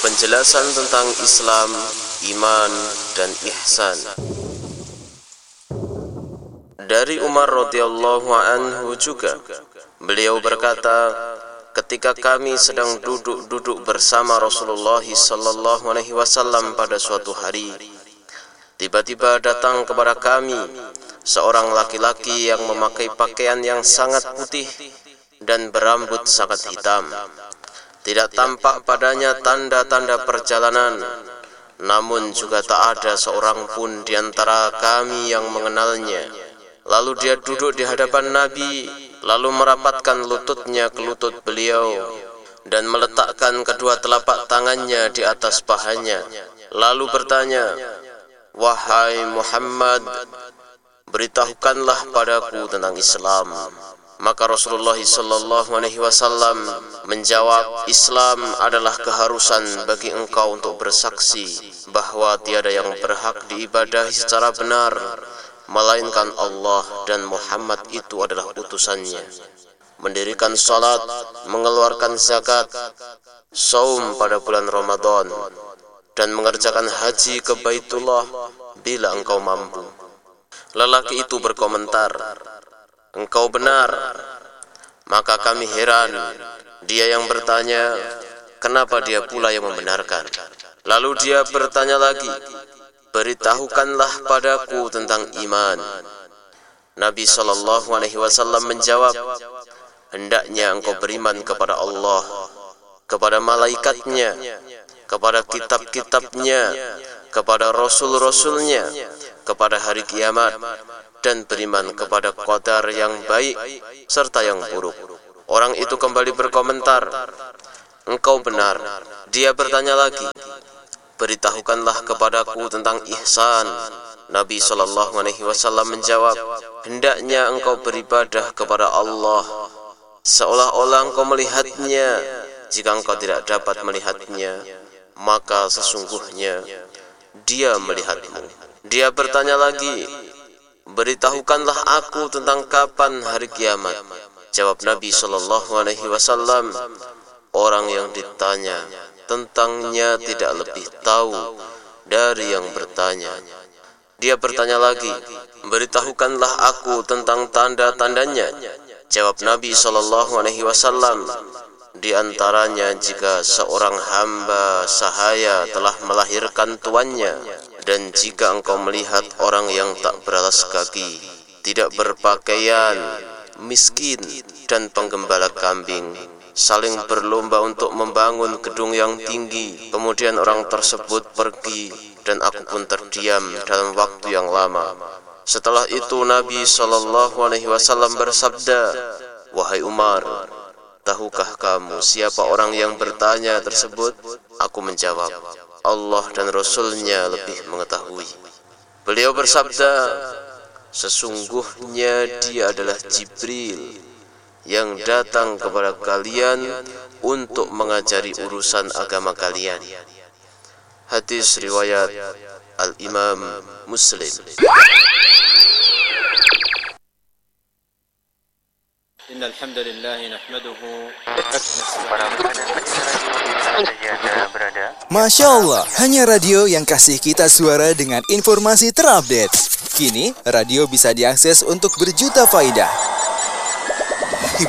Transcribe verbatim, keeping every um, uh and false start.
penjelasan tentang Islam, iman, dan ihsan. Dari Umar radhiyallahu anhu juga, beliau berkata, ketika kami sedang duduk-duduk bersama Rasulullah sallallahu alaihi wasallam pada suatu hari, tiba-tiba datang kepada kami seorang laki-laki yang memakai pakaian yang sangat putih dan berambut sangat hitam. Tidak tampak padanya tanda-tanda perjalanan, namun juga tak ada seorang pun di antara kami yang mengenalnya. Lalu dia duduk di hadapan Nabi, lalu merapatkan lututnya ke lutut beliau dan meletakkan kedua telapak tangannya di atas pahanya, lalu bertanya, "Wahai Muhammad, beritahukanlah padaku tentang Islam." Maka Rasulullah sallallahu alaihi wasallam menjawab, "Islam adalah keharusan bagi engkau untuk bersaksi bahwa tiada yang berhak diibadahi secara benar melainkan Allah dan Muhammad itu adalah utusannya. Mendirikan salat, mengeluarkan zakat, saum pada bulan Ramadan, dan mengerjakan haji ke Baitullah bila engkau mampu." Lelaki itu berkomentar, "Engkau benar." Maka kami heran. Dia yang bertanya, kenapa dia pula yang membenarkan? Lalu dia bertanya lagi, "Beritahukanlah padaku tentang iman." Nabi sallallahu alaihi wasallam menjawab, "Hendaknya engkau beriman kepada Allah, kepada malaikatnya, kepada kitab-kitabnya, kepada rasul-rasulnya, kepada hari kiamat, dan beriman kepada qadar yang baik serta yang buruk." Orang itu kembali berkomentar, "Engkau benar." Dia bertanya lagi, "Beritahukanlah kepadaku tentang ihsan." Nabi sallallahu alaihi wasallam menjawab, "Hendaknya engkau beribadah kepada Allah seolah-olah engkau melihatnya. Jika engkau tidak dapat melihatnya, maka sesungguhnya Dia melihatmu." Dia bertanya lagi, "Beritahukanlah aku tentang kapan hari kiamat." Jawab Nabi sallallahu alaihi wasallam, "Orang yang ditanya tentangnya tidak lebih tahu dari yang bertanya." Dia bertanya lagi, "Beritahukanlah aku tentang tanda-tandanya." Jawab Nabi sallallahu alaihi wasallam, "Di antaranya jika seorang hamba sahaya telah melahirkan tuannya, dan jika engkau melihat orang yang tak beralas kaki, tidak berpakaian, miskin, dan penggembala kambing saling berlomba untuk membangun gedung yang tinggi, kemudian orang tersebut pergi dan aku pun terdiam dalam waktu yang lama. Setelah itu Nabi sallallahu alaihi wasallam bersabda, 'Wahai Umar, tahukah kamu siapa orang yang bertanya tersebut?' Aku menjawab, 'Allah dan Rasulnya lebih mengetahui.' Beliau bersabda, 'Sesungguhnya dia adalah Jibril yang datang kepada kalian untuk mengajari urusan agama kalian.'" Hadis riwayat Al-Imam Muslim. Innal hamdalillah nahmaduhu. Masya Allah, hanya radio yang kasih kita suara dengan informasi terupdate. Kini, radio bisa diakses untuk berjuta faedah.